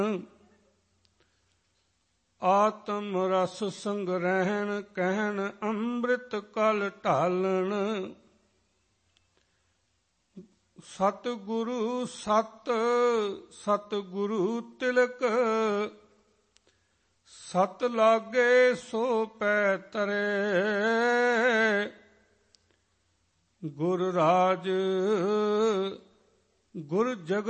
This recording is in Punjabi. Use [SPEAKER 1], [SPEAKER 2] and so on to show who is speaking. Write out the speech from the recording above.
[SPEAKER 1] ਆਤਮ ਰਸ ਸੰਗ੍ਰਹਿਣ ਕਹਿਣ ਅੰਮ੍ਰਿਤ ਕਲ ਢਾਲਣ। ਸਤਿਗੁਰੂ ਸਤਿਗੁਰੂ ਤਿਲਕ ਸਤ ਲਾਗੇ ਸੋ ਪੈ ਤਰੇ। ਗੁਰ ਰਾਜ ਗੁਰ ਜਗਤ